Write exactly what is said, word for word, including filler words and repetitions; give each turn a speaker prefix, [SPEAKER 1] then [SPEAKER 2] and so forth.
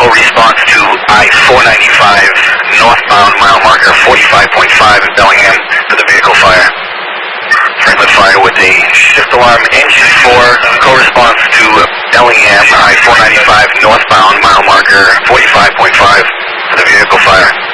[SPEAKER 1] co-response to I four ninety-five northbound, mile marker forty-five point five in Bellingham for the vehicle fire. Franklin Fire with a shift alarm engine four, co-response to Bellingham, I four ninety-five northbound, mile marker forty-five point five for the vehicle fire.